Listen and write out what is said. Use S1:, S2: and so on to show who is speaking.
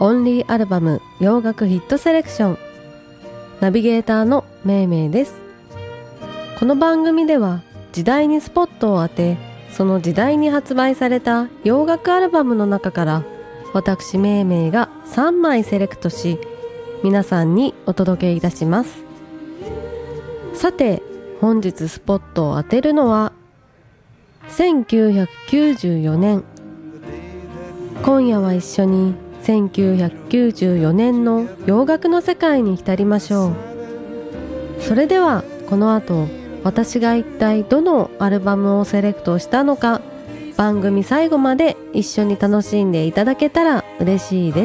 S1: オンリーアルバム洋楽ヒットセレクション、ナビゲーターのめいめいです。この番組では時代にスポットを当て、その時代に発売された洋楽アルバムの中から私めいめいが3枚セレクトし、皆さんにお届けいたします。さて、本日スポットを当てるのは1994年。今夜は一緒に1994年の洋楽の世界に浸りましょう。それではこの後、私が一体どのアルバムをセレクトしたのか、番組最後まで一緒に楽しんでいただけたら嬉しいです。